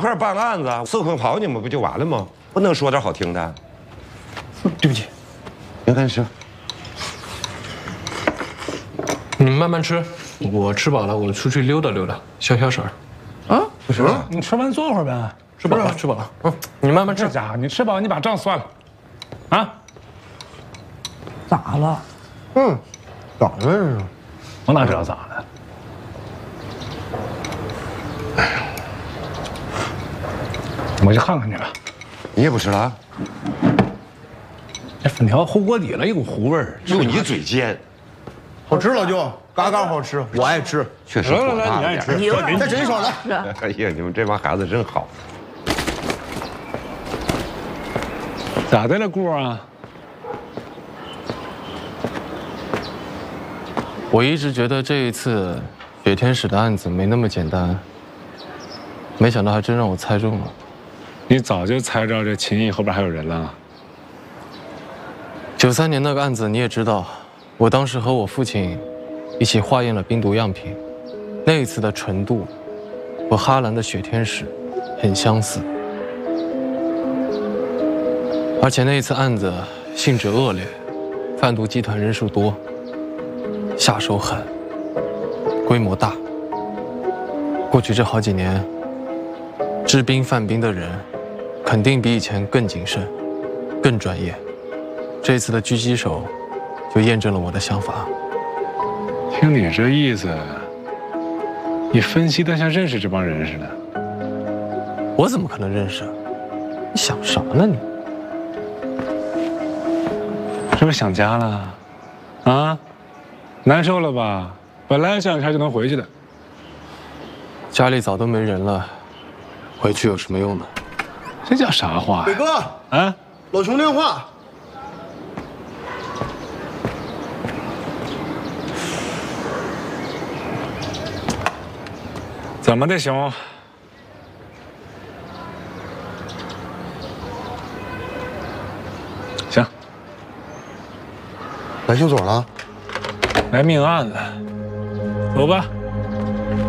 块办案子，四困跑你们不就完了吗？不能说点好听的。 对不起， 别干吃。 你们慢慢吃，我吃饱了，我出去溜达溜达，消消食儿。 啊，不是，你吃完坐会儿呗。 吃饱了，吃饱了。你慢慢吃。 这家伙，你吃饱你把账算了，啊？ 咋了？ 咋了？ 我哪知道咋了？哎呀，我去看看去吧。 你也不吃了？ 这粉条糊锅底了，一股糊味儿。 就你嘴贱， 好吃了就嘎嘎好吃，我爱吃。 确实火大了点。 再整一勺来。 哎呀，你们这帮孩子真好。 咋的了，姑啊？ 我一直觉得这一次雪天使的案子没那么简单，没想到还真让我猜中了。 你早就猜着这秦毅后边还有人了。 93年那个案子你也知道，我当时和我父亲一起化验了冰毒样品，那一次的纯度和哈兰的雪天使很相似，而且那一次案子性质恶劣，贩毒集团人数多，下手狠，规模大。过去这好几年，制冰贩冰的人肯定比以前更谨慎，更专业。这次的狙击手就验证了我的想法。 听你这意思，你分析的像认识这帮人似的。 我怎么可能认识？你想啥呢你？ 是不是想家了？啊？难受了吧？本来想2天就能回去的。 家里早都没人了，回去有什么用呢？ 这叫啥话呀？ 伟哥， 啊， 老熊电话。 怎么的，熊？行， 来秀所了。 来命案了，走吧。